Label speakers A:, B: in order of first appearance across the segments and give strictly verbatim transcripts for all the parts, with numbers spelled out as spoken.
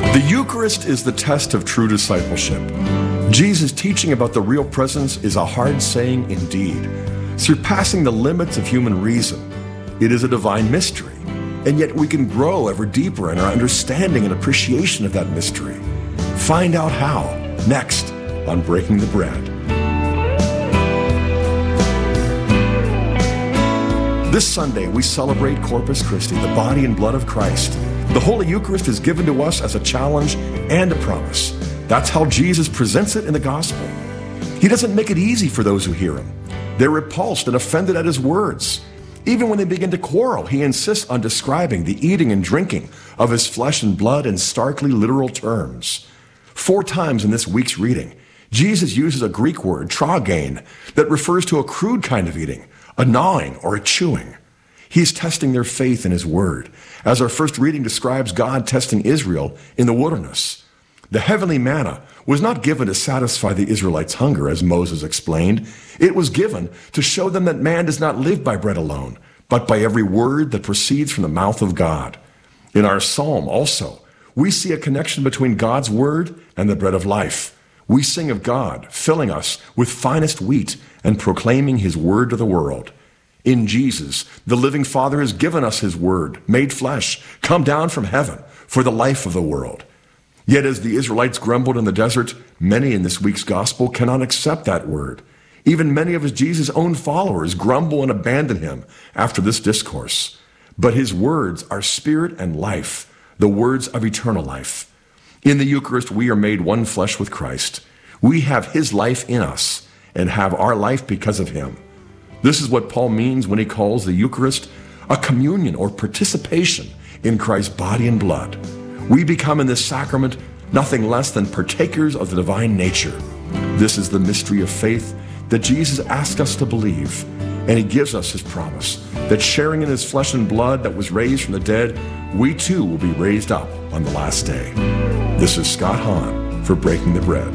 A: The Eucharist is the test of true discipleship. Jesus' teaching about the real presence is a hard saying indeed, surpassing the limits of human reason. It is a divine mystery, and yet we can grow ever deeper in our understanding and appreciation of that mystery. Find out how, next on Breaking the Bread. This Sunday, we celebrate Corpus Christi, the body and blood of Christ. The Holy Eucharist is given to us as a challenge and a promise. That's how Jesus presents it in the gospel. He doesn't make it easy for those who hear him. They're repulsed and offended at his words. Even when they begin to quarrel, he insists on describing the eating and drinking of his flesh and blood in starkly literal terms. Four times in this week's reading, Jesus uses a Greek word, tragain, that refers to a crude kind of eating, a gnawing or a chewing. He's testing their faith in his word, as our first reading describes God testing Israel in the wilderness. The heavenly manna was not given to satisfy the Israelites' hunger, as Moses explained. It was given to show them that man does not live by bread alone, but by every word that proceeds from the mouth of God. In our psalm also, we see a connection between God's word and the bread of life. We sing of God filling us with finest wheat and proclaiming his word to the world. In Jesus, the living Father has given us his word, made flesh, come down from heaven for the life of the world. Yet as the Israelites grumbled in the desert, many in this week's gospel cannot accept that word. Even many of Jesus' own followers grumble and abandon him after this discourse. But his words are spirit and life, the words of eternal life. In the Eucharist, we are made one flesh with Christ. We have his life in us and have our life because of him. This is what Paul means when he calls the Eucharist a communion or participation in Christ's body and blood. We become in this sacrament nothing less than partakers of the divine nature. This is the mystery of faith that Jesus asked us to believe, and he gives us his promise that sharing in his flesh and blood that was raised from the dead, we too will be raised up on the last day. This is Scott Hahn for Breaking the Bread.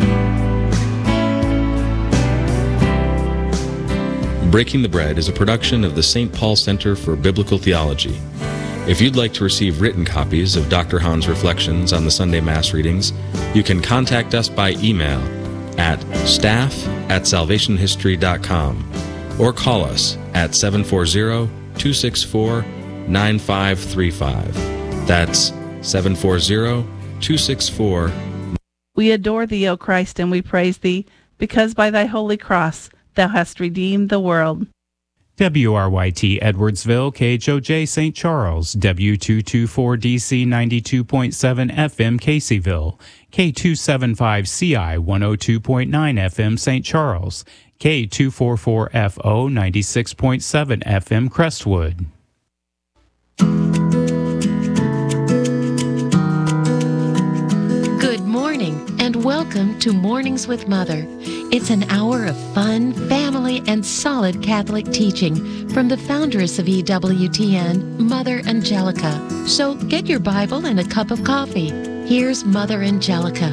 B: Breaking the Bread is a production of the Saint Paul Center for Biblical Theology. If you'd like to receive written copies of Doctor Hahn's reflections on the Sunday Mass readings, you can contact us by email at staff at salvation history dot com or call us at seven four zero, two six four, nine five three five. That's seven four zero, two six four.
C: We adore thee, O Christ, and we praise thee, because by thy holy cross thou hast redeemed the world.
D: W R Y T Edwardsville, K H O J Saint Charles, W two twenty-four D C ninety-two point seven F M Caseyville, K two seventy-five C I one oh two point nine F M Saint Charles, K two forty-four F O ninety-six point seven F M Crestwood.
E: Good morning and welcome to Mornings with Mother. It's an hour of fun, family, and solid Catholic teaching from the foundress of E W T N, Mother Angelica. So get your Bible and a cup of coffee. Here's Mother Angelica.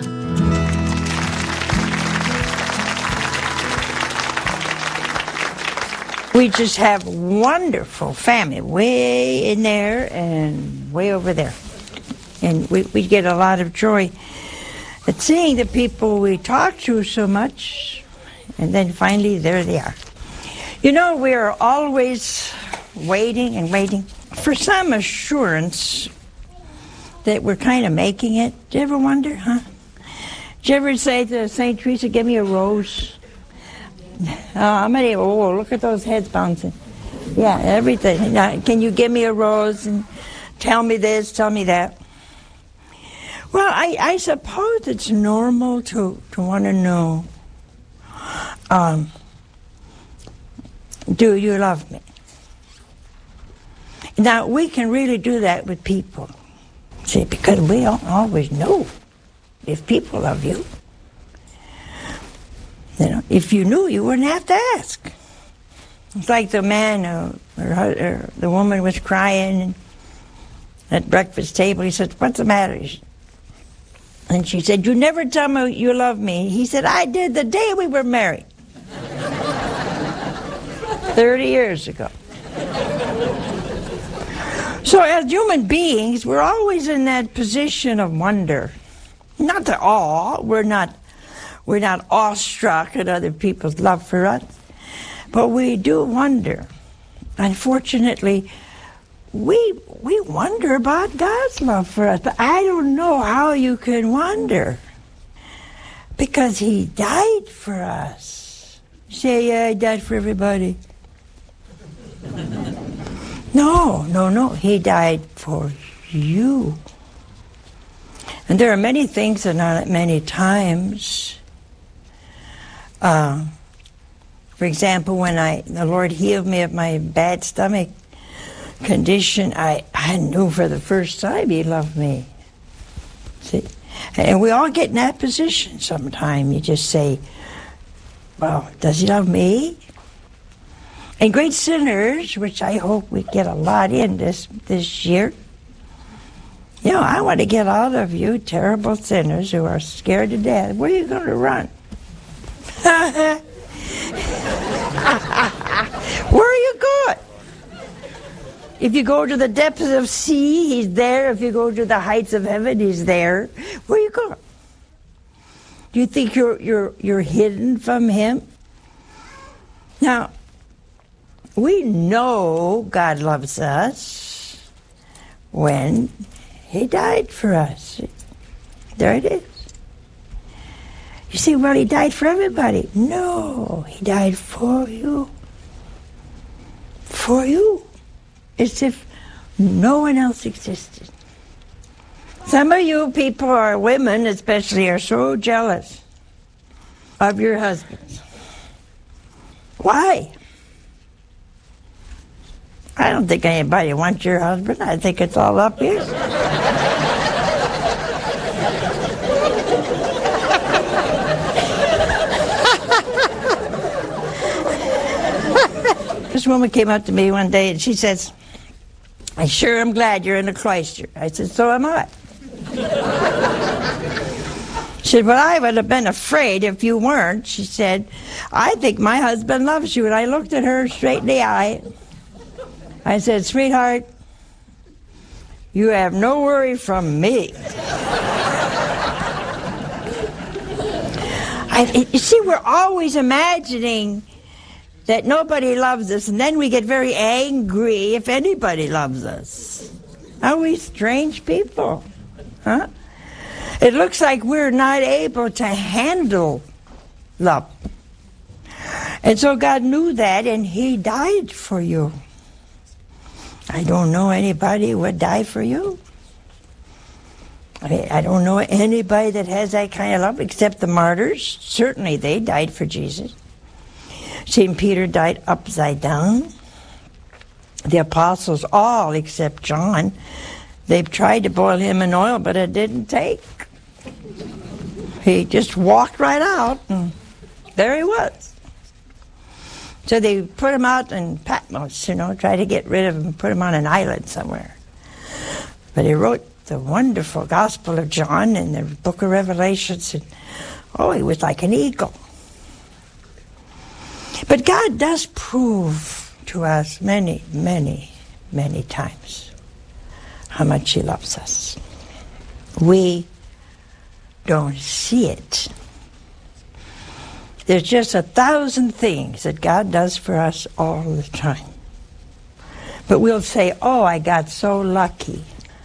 F: We just have wonderful family way in there and way over there. And we, we get a lot of joy at seeing the people we talk to so much, and then finally there they are. You know, we are always waiting and waiting for some assurance that we're kind of making it. Do you ever wonder, huh? Did you ever say to Saint Teresa, give me a rose? Uh, how many? Oh, look at those heads bouncing. Yeah, everything. Now, can you give me a rose and tell me this, tell me that? Well, I, I suppose it's normal to, to want to know, um, do you love me? Now, we can really do that with people. See, because we don't always know if people love you. You know, if you knew, you wouldn't have to ask. It's like the man, uh, or, or the woman was crying at breakfast table. He said, what's the matter? And she said, you never tell me you love me. He said, I did the day we were married. thirty years ago. So as human beings, we're always in that position of wonder. Not at all. We're not, we're not awestruck at other people's love for us. But we do wonder. Unfortunately, we we wonder about God's love for us. But I don't know how you can wonder. Because he died for us. You say, yeah, he died for everybody. No, no, no. He died for you. And there are many things and on it many times. Uh, for example, when I the Lord healed me of my bad stomach condition, I, I knew for the first time he loved me. See? And we all get in that position sometime. You just say, well, does he love me? And great sinners, which I hope we get a lot in this, this year, you know, I want to get out of you terrible sinners who are scared to death. Where are you going to run? Where are you going? If you go to the depths of sea, he's there. If you go to the heights of heaven, he's there. Where are you going? Do you think you're you're you're hidden from him? Now, we know God loves us when he died for us. There it is. You say, well, he died for everybody. No, he died for you. For you. As if no one else existed. Some of you people, or women especially, are so jealous of your husbands. Why? I don't think anybody wants your husband. I think it's all up here. This woman came up to me one day and she says, I sure am glad you're in a cloister. I said, so am I. She said, well, I would have been afraid if you weren't. She said, I think my husband loves you. And I looked at her straight in the eye. I said, sweetheart, you have no worry from me. I, you see, we're always imagining that nobody loves us, and then we get very angry if anybody loves us. Are we strange people? Huh? It looks like we're not able to handle love. And so God knew that, and he died for you. I don't know anybody who would die for you. I, I don't know anybody that has that kind of love except the martyrs. Certainly they died for Jesus. Saint Peter died upside down. The apostles, all except John, they've tried to boil him in oil, but it didn't take. He just walked right out, and there he was. So they put him out in Patmos, you know, try to get rid of him, put him on an island somewhere. But he wrote the wonderful Gospel of John and the book of Revelations, and oh, he was like an eagle. But God does prove to us many, many, many times how much he loves us. We don't see it. There's just a thousand things that God does for us all the time. But we'll say, oh, I got so lucky.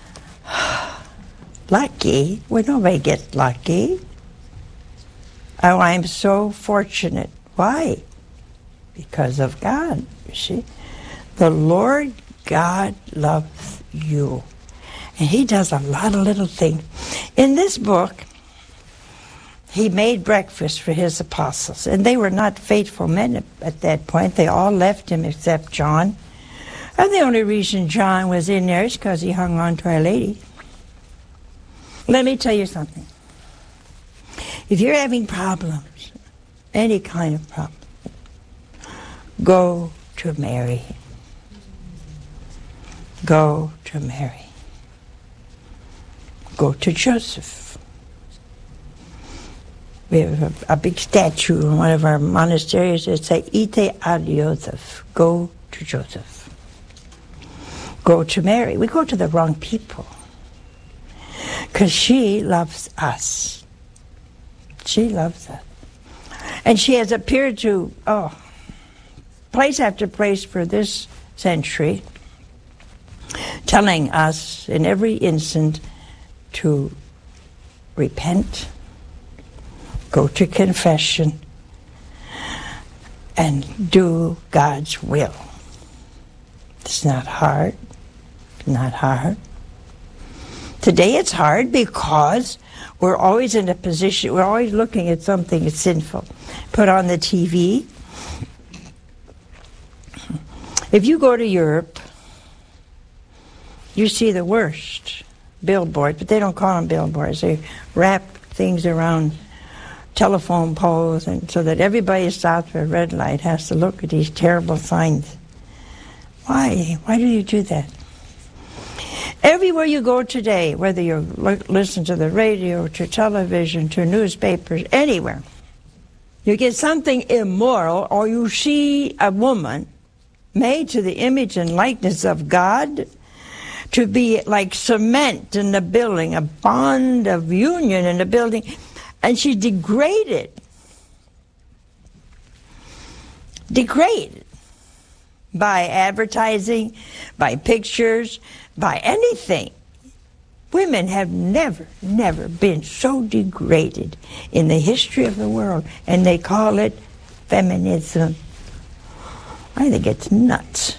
F: Lucky? Well, nobody gets lucky. Oh, I'm so fortunate. Why? Because of God, you see. The Lord God loves you. And he does a lot of little things. In this book, he made breakfast for his apostles. And they were not faithful men at that point. They all left him except John. And the only reason John was in there is because he hung on to Our Lady. Let me tell you something. If you're having problems, any kind of problem, go to Mary. Go to Mary. Go to Joseph. We have a, a big statue in one of our monasteries that says, Ite ad Joseph. Go to Joseph. Go to Mary. We go to the wrong people. Because she loves us. She loves us. And she has appeared to, oh, place after place for this century, telling us in every instant to repent, go to confession, and do God's will. It's not hard. Not hard. Today it's hard because we're always in a position, we're always looking at something that's sinful. Put on the T V. If you go to Europe, you see the worst billboards, but they don't call them billboards. They wrap things around telephone poles, and so that everybody who stops at a red light has to look at these terrible signs. Why? Why do you do that? Everywhere you go today, whether you listen to the radio, to television, to newspapers, anywhere, you get something immoral, or you see a woman made to the image and likeness of God, to be like cement in the building, a bond of union in the building, and she's degraded. Degraded by advertising, by pictures, by anything. Women have never, never been so degraded in the history of the world, and they call it feminism. I think it's nuts.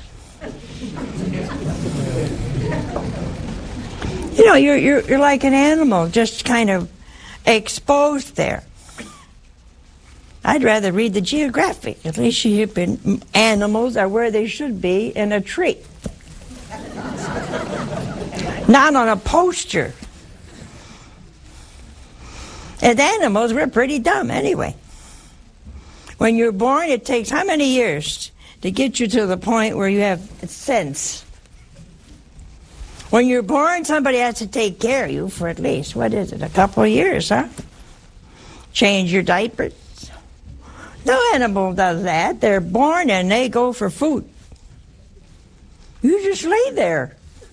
F: You know, you're, you're, you're like an animal, just kind of exposed there. I'd rather read the Geographic. At least you been, animals are where they should be, in a tree. Not on a poster. As animals, we're pretty dumb anyway. When you're born, it takes how many years to get you to the point where you have sense? When you're born, somebody has to take care of you for at least, what is it, a couple of years, huh? Change your diapers. No animal does that. They're born and they go for food. You just lay there.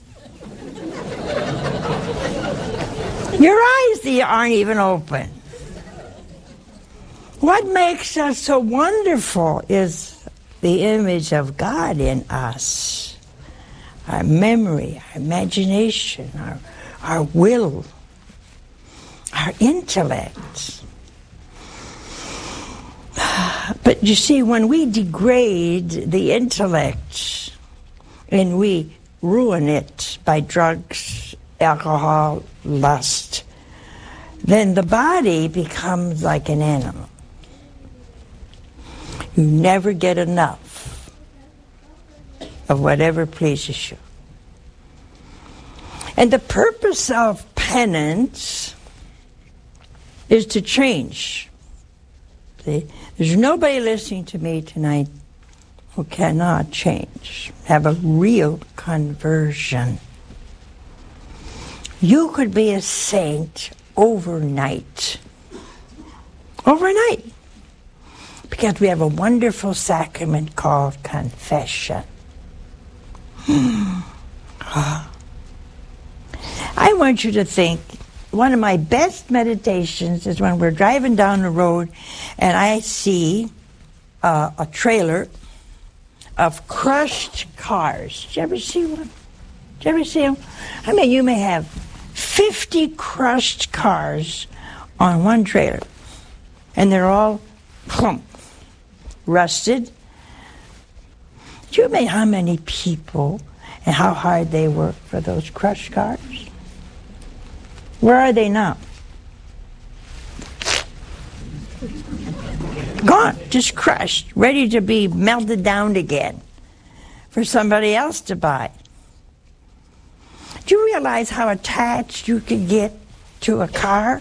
F: Your eyes aren't even open. What makes us so wonderful is the image of God in us. Our memory, our imagination, our, our will, our intellect. But you see, when we degrade the intellect and we ruin it by drugs, alcohol, lust, then the body becomes like an animal. You never get enough of whatever pleases you. And the purpose of penance is to change. See? There's nobody listening to me tonight who cannot change, have a real conversion. You could be a saint overnight. Overnight. Because we have a wonderful sacrament called confession. I want you to think, one of my best meditations is when we're driving down the road and I see uh, a trailer of crushed cars. Did you ever see one? Did you ever see them? I mean, you may have fifty crushed cars on one trailer, and they're all plump, rusted. Do you know how many people and how hard they work for those crushed cars? Where are they now? Gone, just crushed, ready to be melted down again for somebody else to buy. Do you realize how attached you could get to a car?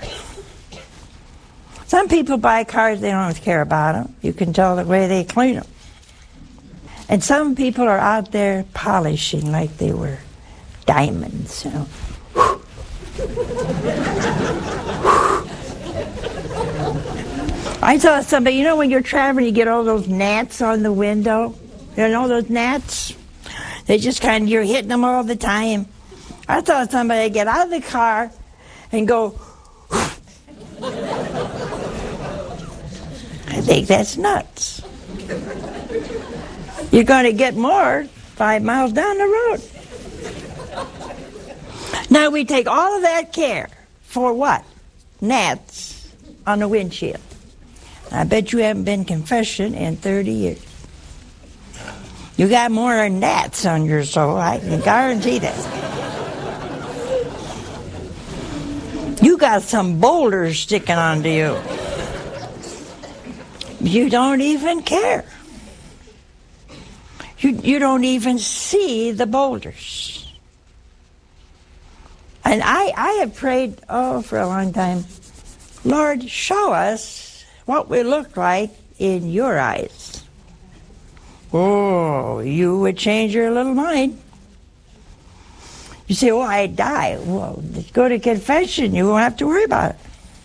F: Some people buy cars, they don't care about them. You can tell the way they clean them. And some people are out there polishing like they were diamonds, you know. I saw somebody, you know when you're traveling, you get all those gnats on the window? You know those gnats? They just kind of, you're hitting them all the time. I saw somebody get out of the car and go, I think that's nuts. You're going to get more five miles down the road. Now we take all of that care for what? Gnats on the windshield. I bet you haven't been confession in thirty years. You got more gnats on your soul, I can guarantee that. You got some boulders sticking onto you. You don't even care. You, you don't even see the boulders. And I, I have prayed, oh, for a long time, Lord, show us what we look like in your eyes. Oh, you would change your little mind. You say, oh, I die. Well, go to confession. You won't have to worry about it.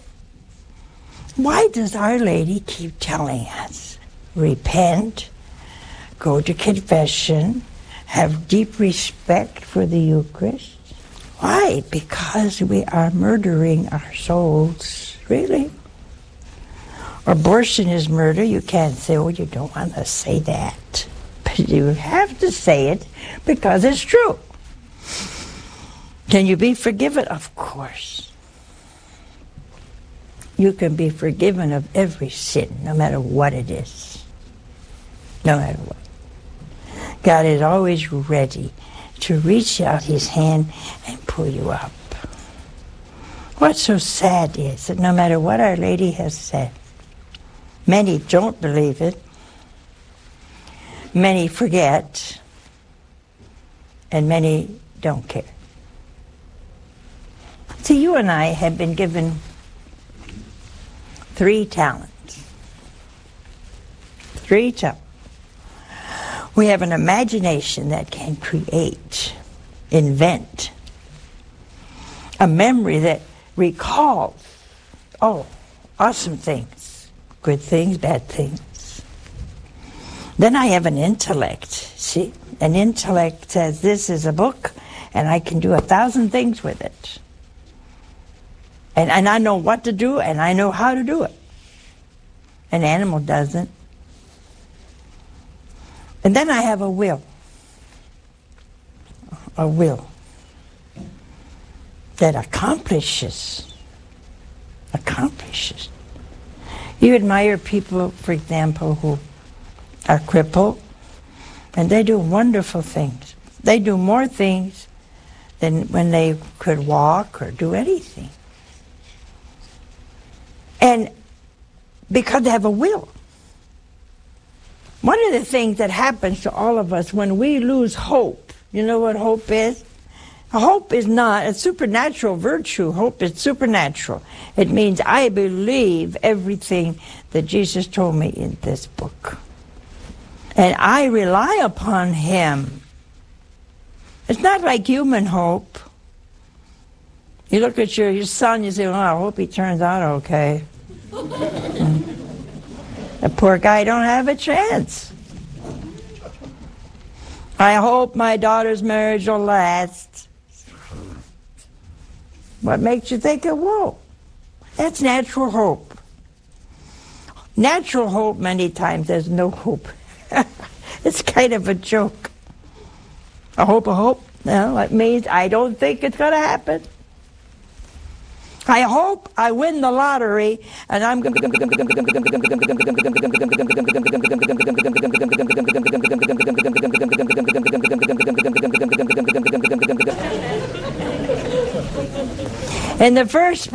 F: Why does Our Lady keep telling us, repent, go to confession, have deep respect for the Eucharist? Why? Because we are murdering our souls, really. Abortion is murder. You can't say, oh, you don't want to say that. But you have to say it because it's true. Can you be forgiven? Of course. You can be forgiven of every sin, no matter what it is. No matter what. God is always ready to reach out his hand and pull you up. What's so sad is that no matter what Our Lady has said, many don't believe it, many forget, and many don't care. See, you and I have been given three talents. Three talents. We have an imagination that can create, invent, a memory that recalls, oh, awesome things, good things, bad things. Then I have an intellect, see? An intellect says this is a book and I can do a thousand things with it. And, and I know what to do and I know how to do it. An animal doesn't. And then I have a will. A will that accomplishes. Accomplishes. You admire people, for example, who are crippled, and they do wonderful things. They do more things than when they could walk or do anything. And because they have a will. One of the things that happens to all of us when we lose hope, you know what hope is? Hope is not a supernatural virtue. Hope is supernatural. It means I believe everything that Jesus told me in this book. And I rely upon him. It's not like human hope. You look at your, your son, you say, well, I hope he turns out okay. Mm. The poor guy don't have a chance. I hope my daughter's marriage will last. What makes you think it won't? That's natural hope. Natural hope, many times, there's no hope. It's kind of a joke. A hope, a hope. No, it means I don't think it's going to happen. I hope I win the lottery and I'm going to... In the first